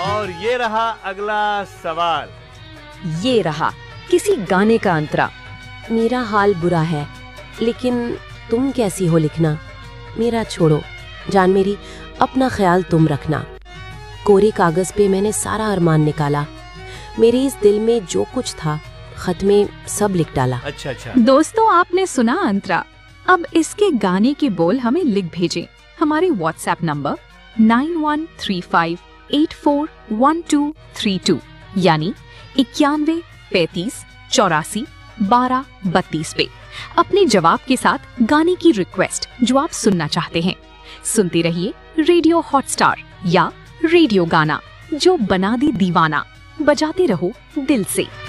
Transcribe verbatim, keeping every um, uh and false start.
और ये रहा अगला सवाल। ये रहा किसी गाने का अंतरा। मेरा हाल बुरा है, लेकिन तुम कैसी हो लिखना। मेरा छोड़ो, जान मेरी, अपना ख्याल तुम रखना। कोरे कागज पे मैंने सारा अरमान निकाला। मेरे इस दिल में जो कुछ था, खत में सब लिख डाला। अच्छा अच्छा। दोस्तों, आपने सुना अंतरा। अब इसके गाने के बोल हमें लिख भेजें हमारे WhatsApp number nine one three five eight four one two three to यानी इक्यानवे पैंतीस चौरासी बारह बत्तीस पे अपने जवाब के साथ गाने की रिक्वेस्ट जो आप सुनना चाहते हैं। सुनते रहिए रेडियो हॉटस्टार या रेडियो गाना, जो बना दी दीवाना। बजाते रहो दिल से।